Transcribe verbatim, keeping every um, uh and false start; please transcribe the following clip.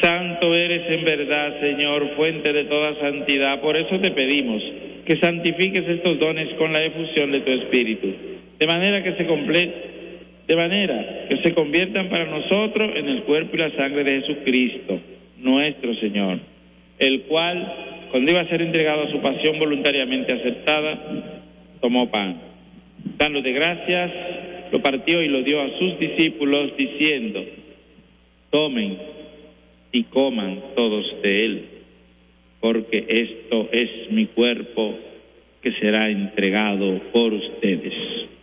Santo eres en verdad, Señor, fuente de toda santidad. Por eso te pedimos que santifiques estos dones con la efusión de tu Espíritu, de manera que se comple- de manera que se conviertan para nosotros en el cuerpo y la sangre de Jesucristo, nuestro Señor, el cual, cuando iba a ser entregado a su pasión voluntariamente aceptada, tomó pan. Dándote gracias, lo partió y lo dio a sus discípulos, diciendo: tomen y coman todos de él, porque esto es mi cuerpo que será entregado por ustedes.